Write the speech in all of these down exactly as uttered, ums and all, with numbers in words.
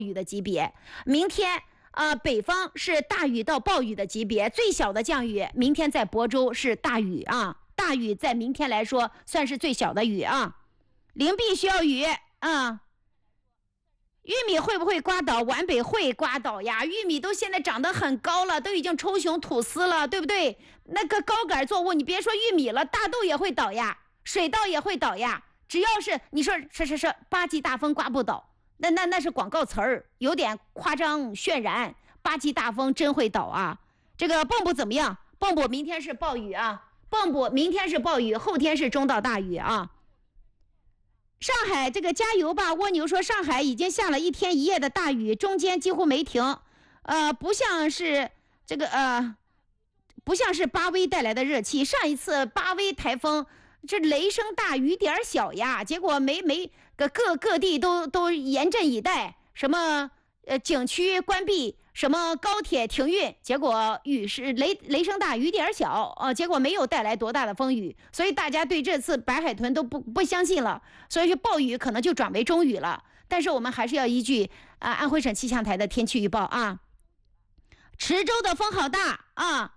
雨的级别。明天呃，北方是大雨到暴雨的级别，最小的降雨明天在亳州是大雨啊，大雨在明天来说算是最小的雨啊。灵璧需要雨啊。玉米会不会刮倒？皖北会刮倒呀，玉米都现在长得很高了，都已经抽熊吐丝了，对不对？那个高杆作物，你别说玉米了，大豆也会倒呀，水稻也会倒呀。只要是你说是是是八级大风刮不倒，那那那是广告词儿，有点夸张渲染。八级大风真会倒啊！这个蚌埠怎么样？蚌埠明天是暴雨啊，蚌埠明天是暴雨，后天是中到大雨啊。上海这个加油吧，蜗牛说上海已经下了一天一夜的大雨，中间几乎没停，呃，不像是这个呃，不像是巴威带来的热气。上一次巴威台风这雷声大雨点小呀，结果没没各各各地都都严阵以待，什么呃景区关闭，什么高铁停运，结果雨是雷雷声大雨点小，呃，结果没有带来多大的风雨，所以大家对这次白海豚都不不相信了，所以说暴雨可能就转为中雨了。但是我们还是要依据啊安徽省气象台的天气预报啊。池州的风好大啊！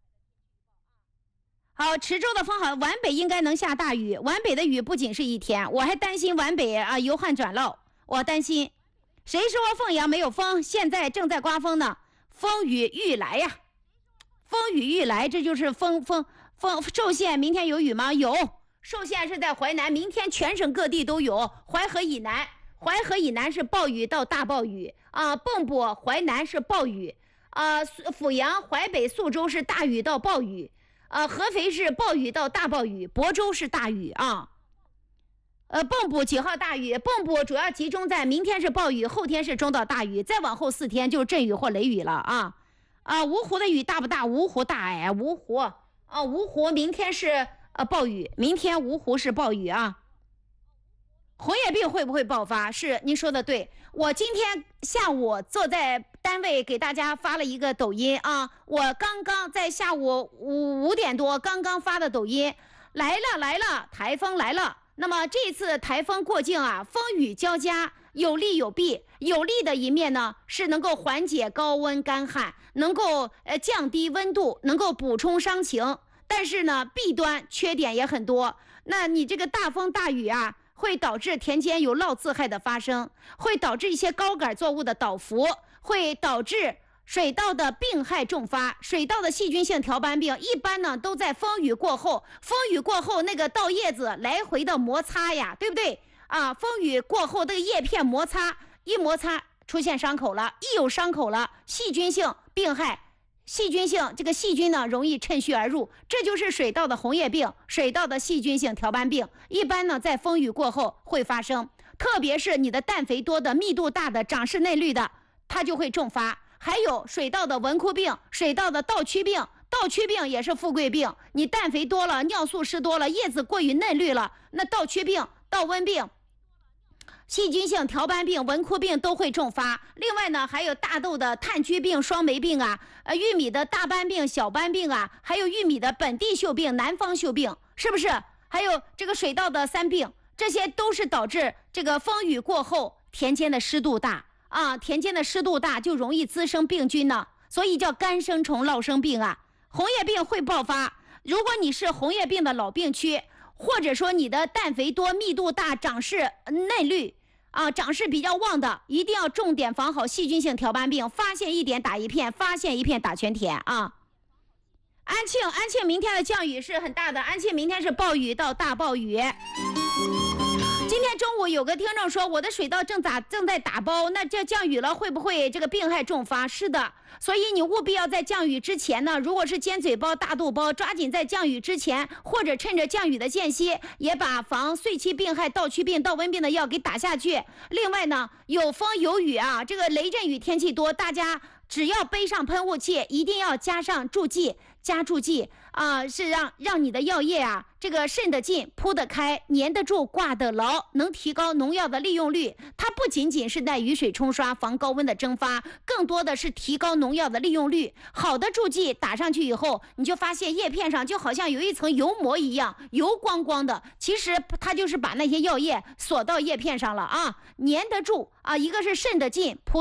好，池州的风好，皖北应该能下大雨。皖北的雨不仅是一天，我还担心皖北啊由旱转涝，我担心。谁说凤阳没有风？现在正在刮风呢，风雨欲来呀，风雨欲来，这就是风风风。寿县明天有雨吗？有，寿县是在淮南，明天全省各地都有。淮河以南，淮河以南是暴雨到大暴雨啊，蚌埠、淮南是暴雨啊，阜阳、淮北、宿州是大雨到暴雨啊，合肥是暴雨到大暴雨，亳州是大雨啊。呃，蚌埠几号大雨？蚌埠主要集中在明天是暴雨，后天是中到大雨，再往后四天就是阵雨或雷雨了啊啊！芜湖的雨大不大？芜湖大哎，芜湖啊，芜湖明天是呃暴雨，明天芜湖是暴雨啊。红叶病会不会爆发？是，您说的对。我今天下午坐在单位给大家发了一个抖音啊，我刚刚在下午五五点多刚刚发的抖音，来了来了，台风来了。那么这次台风过境啊，风雨交加，有利有弊。有利的一面呢，是能够缓解高温干旱，能够呃降低温度，能够补充伤情。但是呢，弊端缺点也很多。那你这个大风大雨啊，会导致田间有涝自害的发生，会导致一些高杆作物的倒伏，会导致水稻的病害重发。水稻的细菌性条斑病一般呢都在风雨过后，风雨过后那个稻叶子来回的摩擦呀，对不对啊？风雨过后这个叶片摩擦，一摩擦出现伤口了，一有伤口了，细菌性病害，细菌性这个细菌呢容易趁虚而入，这就是水稻的红叶病，水稻的细菌性条斑病一般呢在风雨过后会发生，特别是你的氮肥多的、密度大的、长势内绿的，它就会重发。还有水稻的纹枯病，水稻的稻曲病，稻曲病也是富贵病，你氮肥多了，尿素失多了，叶子过于嫩绿了，那稻曲病、稻温病、细菌性条斑病、纹枯病都会重发。另外呢，还有大豆的炭疽病、双霉病啊，呃，玉米的大斑病、小斑病啊，还有玉米的本地锈病、南方锈病，是不是？还有这个水稻的三病，这些都是导致这个风雨过后田间的湿度大。啊，田间的湿度大就容易滋生病菌呢，所以叫干生虫烙生病啊。红叶病会爆发，如果你是红叶病的老病区，或者说你的氮肥多、密度大、长势嫩绿啊，长势比较旺的，一定要重点防好细菌性条斑病，发现一点打一片，发现一片打全田啊。安庆，安庆明天的降雨是很大的，安庆明天是暴雨到大暴雨。今天中午有个听众说，我的水稻正咋正在打包，那这降雨了会不会这个病害重发？是的，所以你务必要在降雨之前呢，如果是尖嘴包、大肚包，抓紧在降雨之前，或者趁着降雨的间隙，也把防碎期病害、稻曲病、稻温病的药给打下去。另外呢，有风有雨啊，这个雷阵雨天气多，大家只要背上喷雾器，一定要加上助剂，加助剂啊、呃，是让让你的药液啊，这个渗得进、铺得开、粘得住、挂得牢，能提高农药的利用率。它不仅仅是在雨水冲刷、防高温的蒸发，更多的是提高农药的利用率。好的助剂打上去以后，你就发现叶片上就好像有一层油膜一样，油光光的，其实它就是把那些药液锁到叶片上了啊，粘得住啊，一个是渗得进、铺